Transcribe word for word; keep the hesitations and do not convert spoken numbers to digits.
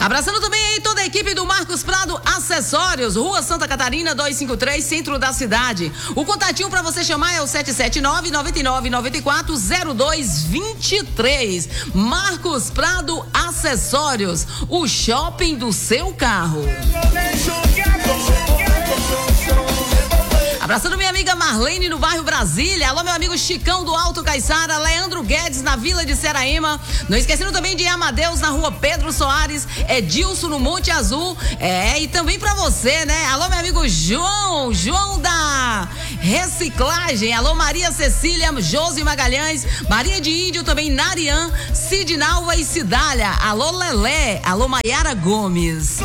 Abraçando também aí toda a equipe do Marcos Prado Acessórios, Rua Santa Catarina duzentos e cinquenta e três, centro da cidade. O contatinho para você chamar é o sete sete nove, nove nove nove quatro, zero dois dois três. Marcos Prado Acessórios, o shopping do seu carro. Abraçando minha amiga Marlene no bairro Brasília. Alô, meu amigo Chicão do Alto Caiçara, Leandro Guedes na Vila de Seraema. Não esquecendo também de Amadeus na Rua Pedro Soares, Edilson no Monte Azul. É, e também pra você, né? Alô, meu amigo João, João da Reciclagem. Alô, Maria Cecília, Josi Magalhães, Maria de Índio também, Narian, Sidnalva e Cidália. Alô, Lelé. Alô, Maiara Gomes.